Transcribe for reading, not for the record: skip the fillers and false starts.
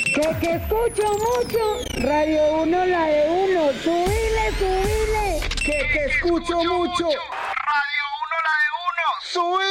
Que escucho mucho. Radio 1, la de uno. Subile. Que escucho mucho. Radio 1, la de uno. Subile.